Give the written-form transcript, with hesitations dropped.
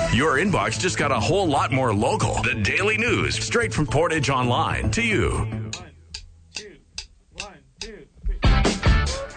Your inbox just got a whole lot more local. The Daily News, straight from Portage Online to you.